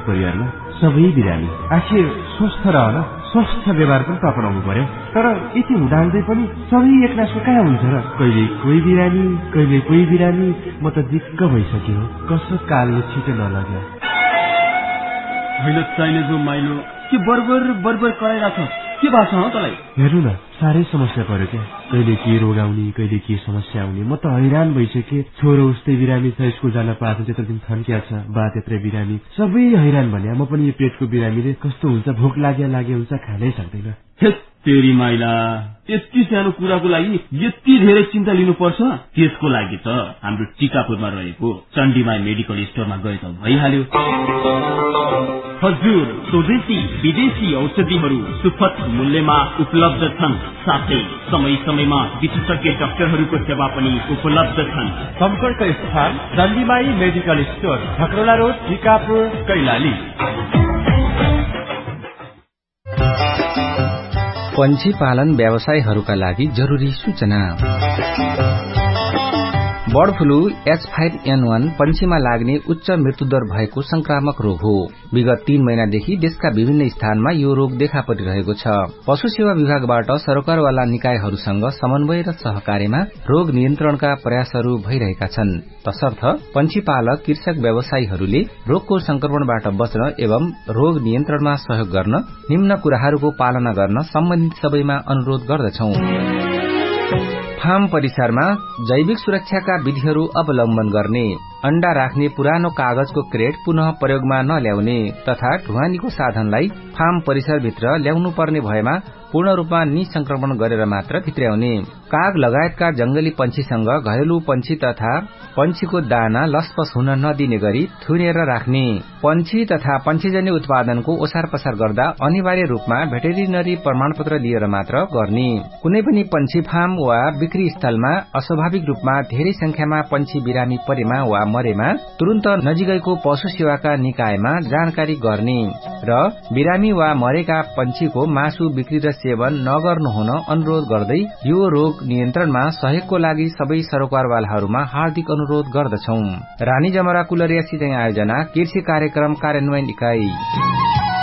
परिवारमा सबै बिरामी। आखिर स्वस्थ रहन स्वस्थ व्यवहार पनि त अपनाउनु पर्यो। तर यति हुँदाहुँदै पनि सबै एकनासो कहाँ हुन्छ र? कहिले कोही बिरामी कहिले कोही बिरामी। म त दिक्क भइसक्यो। कसो कालले छिटो नलग्यो। होइन चाहिने जो माइलो के बरबर कराइरहेछ? के भएको छ तँलाई? हेर्नु न, साह्रै समस्या पर्यो क्या। कहिले के रोग आउने कहिले के समस्या आउने। म त हैरान भइसके। छोरो उस्तै बिरामी छ, स्कुल जान पाएको त्यत्रो दिन थन्किया छ। बा त्यत्रै बिरामी, सबै हैरान भने। म पनि यो पेटको बिरामीले कस्तो हुन्छ, भोक लागे हुन्छ, खानै सक्दैन। तेरी माइला, यति सानो कुराको लागि यति धेरै चिन्ता लिनुपर्छ? त्यसको लागि त हाम्रो टिकापुरमा रहेको चण्डीमाई मेडिकल स्टोरमा गए त भइहाल्यो। हजुर, स्वदेशी विदेशी औषधिहरू सुपथ मूल्यमा उपलब्ध छन्। साथै समय समयमा विशेषज्ञ डाक्टरहरूको सेवा पनि उपलब्ध छन्। सम्पर्क स्थान चण्डीमाई medical store, झकरोला road, Tikapur, Kailali. पंक्षी पालन व्यवसायहरूका लागि जरुरी सूचना। बर्ड फ्लू H5N1 पंक्षीमा लाग्ने उच्च मृत्युदर भएको संक्रामक रोग हो। विगत 3 महिनादेखि देशका विभिन्न स्थानमा यो रोग देखा परिरहेको छ। पशु सेवा विभागबाट सरकारवाला निकायहरूसँग समन्वय र सहकार्यमा रोग नियन्त्रणका प्रयासहरू भइरहेका छन्। तसर्थ पंक्षी पालक कृषक व्यवसायीहरूले रोगको संक्रमणबाट बच्न एवं रोग नियन्त्रणमा सहयोग गर्न निम्न कुराहरूको पालना गर्न सम्बन्धित सबैमा अनुरोध गर्दछौं। फार्म परिसरमा जैविक सुरक्षाका विधिहरू अवलम्बन गर्ने, अण्डा राख्ने पुरानो कागजको क्रेट पुनः प्रयोगमा नल्याउने तथा ढुवानीको साधनलाई फार्म परिसरभित्र ल्याउनु पर्ने भएमा पूर्ण रूपमा निसंक्रमण गरेर मात्र भित्र्याउने, काग लगायतका जंगली पंक्षीसँग घरेलु पंक्षी तथा पंक्षीको दाना लसपस हुन नदिने गरी थुनेर राख्ने, पंक्षी तथा पंक्षीजन्य उत्पादनको ओसार पसार गर्दा अनिवार्य रूपमा भेटेरिनरी प्रमाणपत्र लिएर मात्र गर्ने, कुनै पनि पंक्षी फार्म वा बिक्री स्थलमा अस्वाभाविक रूपमा धेरै संख्यामा पंक्षी बिरामी परेमा वा मरेमा तुरन्त नजिकैको पशु सेवाका निकायमा जानकारी गर्ने र बिरामी वा मरेका पंक्षीको मासु बिक्री र सेवन नगर्नु हुन अनुरोध गर्दै यो रोग नियन्त्रणमा सहयोगको लागि सबै सरोकारवालाहरूमा हार्दिक अनुरोध गर्दछौं। रानी जमरा कुलरिया सिंचाई आयोजना कृषि कार्यक्रम कार्यान्वयन इकाई।